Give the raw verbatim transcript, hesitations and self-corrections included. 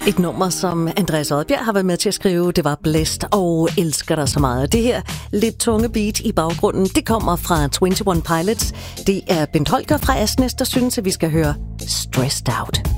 Et nummer, som Andreas Odbjerg har været med til at skrive. Det var Blæst og Elsker dig så meget. Det her lidt tunge beat i baggrunden, det kommer fra enogtyve Pilots. Det er Bent Holger fra Asnes, der synes, at vi skal høre Stressed Out.